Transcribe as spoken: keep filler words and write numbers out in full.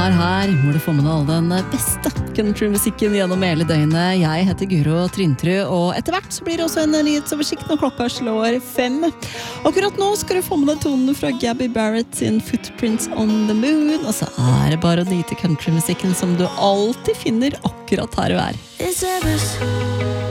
Her, her må du få med deg all den beste countrymusikken gjennom hele døgnet. Jeg heter Guro Trindtrud, og etter hvert så blir det også en nyhetsoversikt når klokka slår fem. Akkurat nå skal du få med deg tonen fra Gabby Barrett sin Footprints on the Moon, og så er det bare å nyte countrymusikken som du alltid finner akkurat her og her.